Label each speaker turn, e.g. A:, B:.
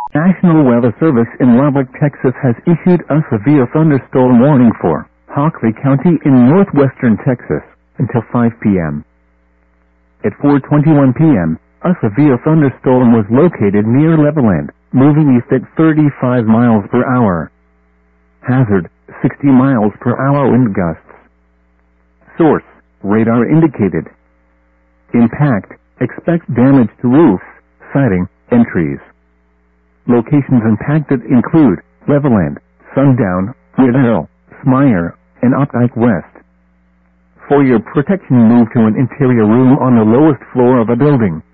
A: National Weather Service in Lubbock, Texas has issued a severe thunderstorm warning for Hockley County in northwestern Texas until 5 p.m. At 4:21 p.m., a severe thunderstorm was located near Levelland, moving east at 35 miles per hour. Hazard, 60 miles per hour wind gusts. Source, radar indicated. Impact, expect damage to roofs, siding, and trees. Locations impacted include Levelland, Sundown, Woodhill, Smyre, and Opdyke West. For your protection, move to an interior room on the lowest floor of a building.